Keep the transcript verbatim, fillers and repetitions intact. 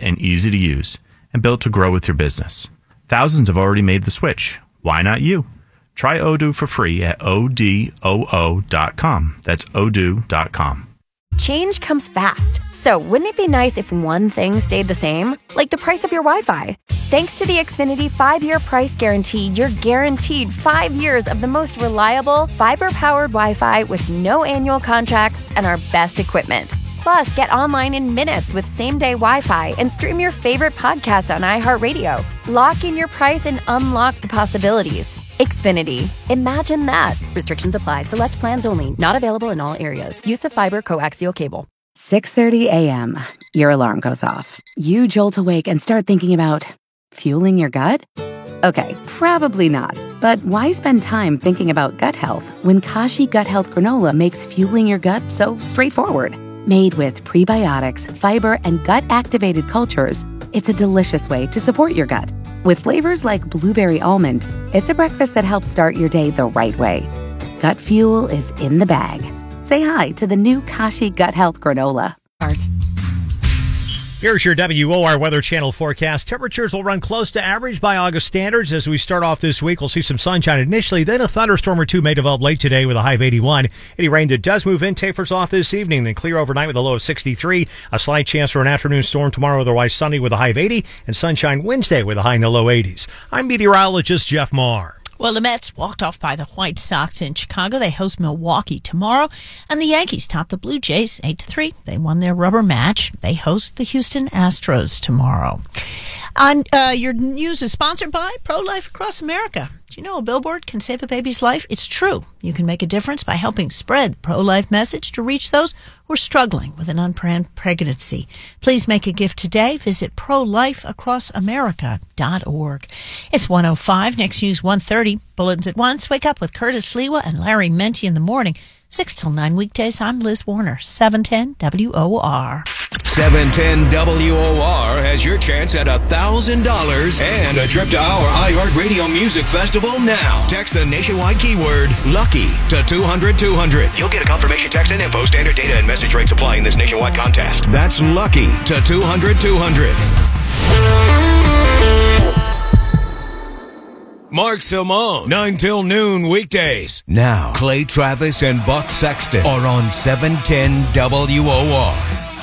and easy to use, and built to grow with your business. Thousands have already made the switch. Why not you? Try Odoo for free at O D O O dot com. That's odoo dot com. Change comes fast, so wouldn't it be nice if one thing stayed the same? Like the price of your Wi-Fi. Thanks to the Xfinity five-year price guarantee, you're guaranteed five years of the most reliable, fiber-powered Wi-Fi with no annual contracts and our best equipment. Plus, get online in minutes with same-day Wi-Fi and stream your favorite podcast on iHeartRadio. Lock in your price and unlock the possibilities. Xfinity. Imagine that. Restrictions apply. Select plans only. Not available in all areas. Use of fiber coaxial cable. six thirty a.m. Your alarm goes off. You jolt awake and start thinking about fueling your gut? Okay, probably not. But why spend time thinking about gut health when Kashi Gut Health Granola makes fueling your gut so straightforward? Made with prebiotics, fiber, and gut-activated cultures, it's a delicious way to support your gut. With flavors like blueberry almond, it's a breakfast that helps start your day the right way. Gut fuel is in the bag. Say hi to the new Kashi Gut Health Granola. Here's your W O R Weather Channel forecast. Temperatures will run close to average by August standards. As we start off this week, we'll see some sunshine initially, then a thunderstorm or two may develop late today with a high of eighty-one. Any rain that does move in tapers off this evening, then clear overnight with a low of sixty-three. A slight chance for an afternoon storm tomorrow, otherwise sunny with a high of eighty, and sunshine Wednesday with a high in the low eighties. I'm meteorologist Jeff Marr. Well, the Mets walked off by the White Sox in Chicago. They host Milwaukee tomorrow. And the Yankees top the Blue Jays eight to three. They won their rubber match. They host the Houston Astros tomorrow. On, uh, your news is sponsored by Pro-Life Across America. Do you know a billboard can save a baby's life? It's true. You can make a difference by helping spread the pro-life message to reach those who are struggling with an unplanned pregnancy. Please make a gift today. Visit pro life across america dot org. It's one oh five. Next news one thirty. Bulletins at once. Wake up with Curtis Lewa and Larry Menti in the morning. six till nine weekdays. I'm Liz Warner. seven ten W O R. seven ten W O R has your chance at one thousand dollars and a trip to our iHeartRadio Music Festival now. Text the nationwide keyword LUCKY to two hundred two hundred. You'll get a confirmation text and info. Standard data and message rates apply in this nationwide contest. That's LUCKY to two hundred two hundred. Mark Simone, nine till noon weekdays. Now, Clay Travis and Buck Sexton are on seven ten W O R.